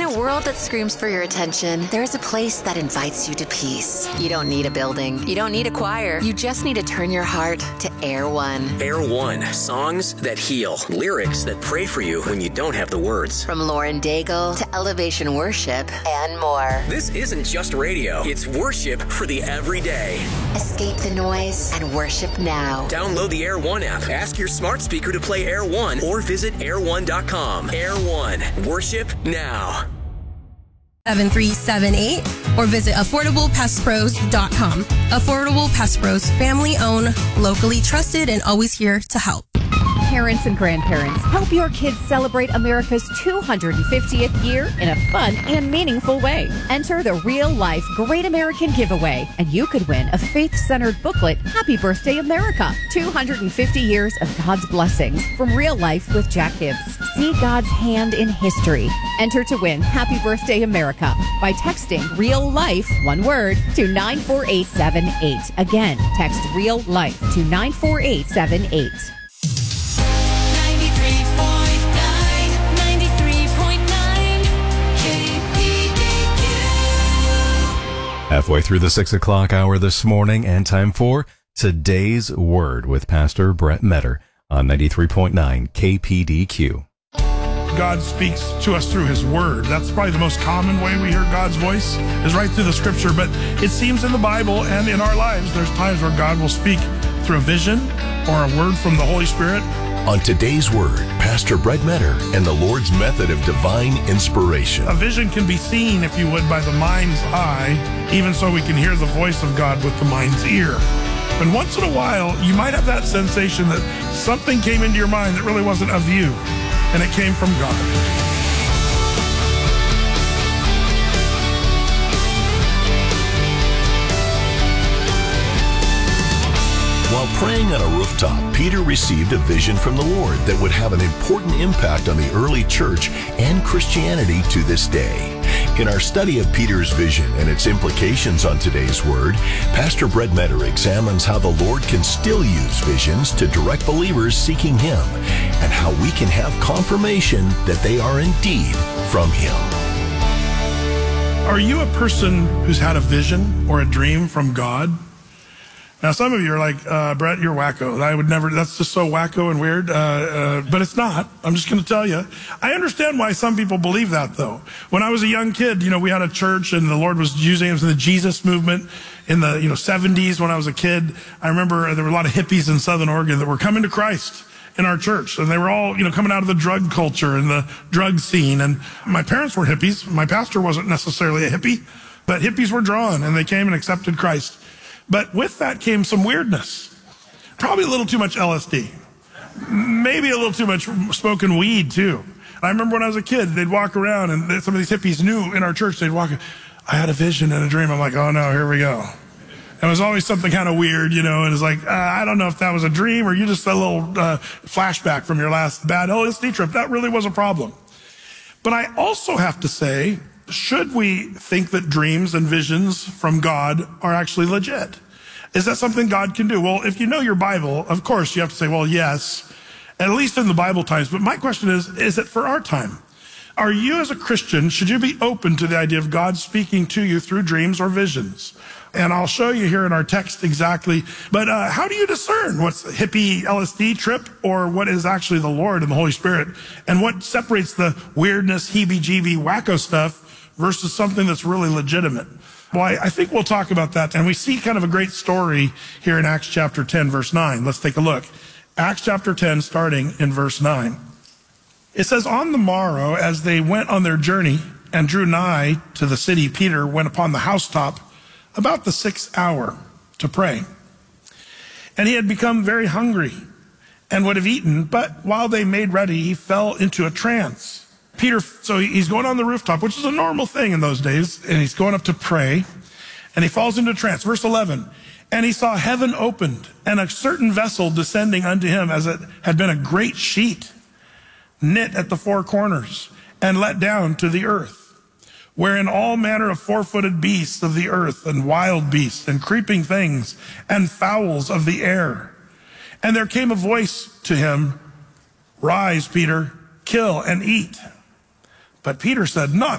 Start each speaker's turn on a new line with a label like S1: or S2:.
S1: a world that screams for your attention, there's a place that invites you to peace. You don't need a building. You don't need a choir. You just need to turn your heart to Air One.
S2: Air One. Songs that heal. Lyrics that pray for you when you don't have the words.
S1: From Lauren Daigle to Elevation Worship and more.
S2: This isn't just radio. It's worship for the everyday.
S1: Escape the noise and worship now.
S2: Download the Air One app. Ask your smart speaker to play Air One or visit air1.com. Air One. Worship now.
S3: 7378 or visit affordablepestpros.com. Affordable Pest Pros, family owned, locally trusted, and always here to help.
S4: Parents and grandparents, help your kids celebrate America's 250th year in a fun and meaningful way. Enter the Real Life Great American Giveaway, and you could win a faith-centered booklet, Happy Birthday America, 250 years of God's blessings from Real Life with Jack Hibbs. See God's hand in history. Enter to win Happy Birthday America by texting Real Life, one word, to 94878. Again, text Real Life to 94878.
S5: Halfway through the 6 o'clock hour this morning, and time for Today's Word with Pastor Brett Metter on 93.9 KPDQ.
S6: God speaks to us through His Word. That's probably the most common way we hear God's voice is right through the Scripture. But it seems in the Bible and in our lives, there's times where God will speak through a vision or a word from the Holy Spirit.
S7: On Today's Word, Pastor Brett Metter and the Lord's method of divine inspiration.
S6: A vision can be seen, if you would, by the mind's eye. Even so, we can hear the voice of God with the mind's ear. And once in a while, you might have that sensation that something came into your mind that really wasn't of you, and it came from God.
S7: While praying on a rooftop, Peter received a vision from the Lord that would have an important impact on the early church and Christianity to this day. In our study of Peter's vision and its implications on Today's Word, Pastor Brett Metter examines how the Lord can still use visions to direct believers seeking Him, and how we can have confirmation that they are indeed from Him.
S6: Are you a person who's had a vision or a dream from God? Now, some of you are like, Brett, you're wacko. I would never, that's just so wacko and weird. But it's not. I'm just going to tell you. I understand why some people believe that, though. When I was a young kid, we had a church and the Lord was using us in the Jesus movement in the, 70s when I was a kid. I remember there were a lot of hippies in Southern Oregon that were coming to Christ in our church. And they were all, coming out of the drug culture and the drug scene. And my parents were hippies. My pastor wasn't necessarily a hippie, but hippies were drawn and they came and accepted Christ. But with that came some weirdness. Probably a little too much LSD. Maybe a little too much smoking weed, too. I remember when I was a kid, they'd walk around, and some of these hippies knew in our church, they'd walk, I had a vision and a dream. I'm like, oh, no, here we go. And it was always something kind of weird, and it's like, I don't know if that was a dream or you just a little flashback from your last bad LSD trip. That really was a problem. But I also have to say, should we think that dreams and visions from God are actually legit? Is that something God can do? Well, if you know your Bible, of course you have to say, well, yes, at least in the Bible times. But my question is it for our time? Are you as a Christian, should you be open to the idea of God speaking to you through dreams or visions? And I'll show you here in our text exactly. But how do you discern what's a hippie LSD trip or what is actually the Lord and the Holy Spirit? And what separates the weirdness, heebie-jeebie, wacko stuff versus something that's really legitimate? Well, I think we'll talk about that. And we see kind of a great story here in Acts chapter 10, verse 9. Let's take a look. Acts chapter 10, starting in verse 9. It says, on the morrow, as they went on their journey and drew nigh to the city, Peter went upon the housetop about the 6th hour to pray. And he had become very hungry and would have eaten, but while they made ready, he fell into a trance. Peter, so he's going on the rooftop, which is a normal thing in those days, and he's going up to pray, and he falls into a trance. Verse 11, and he saw heaven opened, and a certain vessel descending unto him as it had been a great sheet, knit at the four corners, and let down to the earth, wherein all manner of four-footed beasts of the earth, and wild beasts, and creeping things, and fowls of the air. And there came a voice to him, rise, Peter, kill and eat. But Peter said, not